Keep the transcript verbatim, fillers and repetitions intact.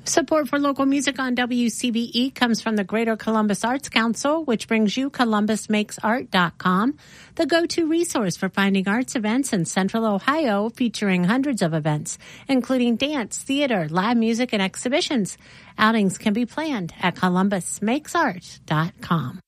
Support for local music on W C B E comes from the Greater Columbus Arts Council, which brings you columbus makes art dot com, the go-to resource for finding arts events in Central Ohio, featuring hundreds of events, including dance, theater, live music, and exhibitions. Outings can be planned at columbus makes art dot com.